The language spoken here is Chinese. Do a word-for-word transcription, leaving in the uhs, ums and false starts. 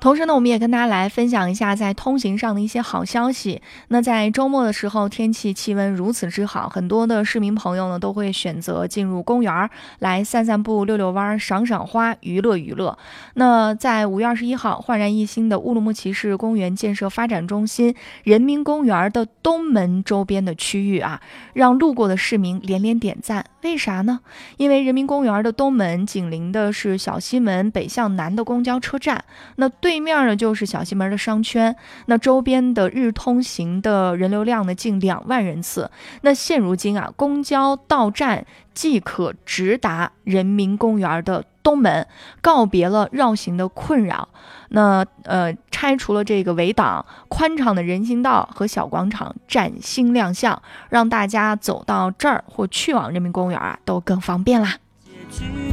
同时呢，我们也跟大家来分享一下在通行上的一些好消息。那在周末的时候，天气气温如此之好，很多的市民朋友呢都会选择进入公园来散散步、溜溜弯、赏赏花、娱乐娱乐。那在五月二十一号，焕然一新的乌鲁木齐市公园建设发展中心人民公园的东门周边的区域啊，让路过的市民连连点赞。为啥呢？因为人民公园的东门紧邻的是小西门北向南的公交车站，那对面呢就是小西门的商圈，那周边的日通行的人流量呢近两万人次。那现如今啊，公交到站即可直达人民公园的东门，告别了绕行的困扰。那呃，拆除了这个围挡，宽敞的人行道和小广场崭新亮相，让大家走到这儿或去往人民公园啊都更方便啦。